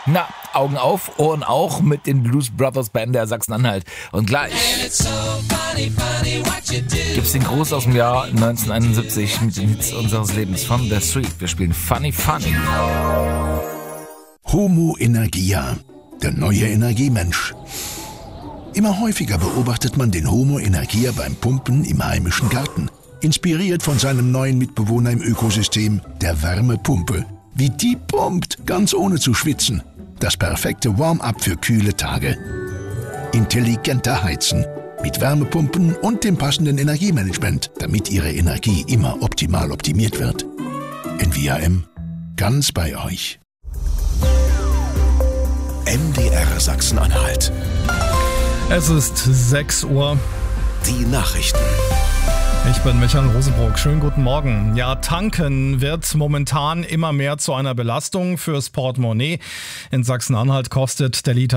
Na, Augen auf, Ohren auch mit den Blues Brothers Band der Sachsen-Anhalt. Und gleich gibt's den Gruß aus dem Jahr 1971 mit den Hits unseres Lebens von The Street. Wir spielen Funny Funny. Homo Energia, der neue Energiemensch. Immer häufiger beobachtet man den Homo Energia beim Pumpen im heimischen Garten. Inspiriert von seinem neuen Mitbewohner im Ökosystem, der Wärmepumpe. Wie die pumpt, ganz ohne zu schwitzen. Das perfekte Warm-up für kühle Tage. Intelligenter Heizen. Mit Wärmepumpen und dem passenden Energiemanagement, damit Ihre Energie immer optimal optimiert wird. NVRM, ganz bei euch. MDR Sachsen-Anhalt. Es ist 6 Uhr. Die Nachrichten. Ich bin Michael Rosenbrock. Schönen guten Morgen. Ja, tanken wird momentan immer mehr zu einer Belastung fürs Portemonnaie. In Sachsen-Anhalt kostet der Liter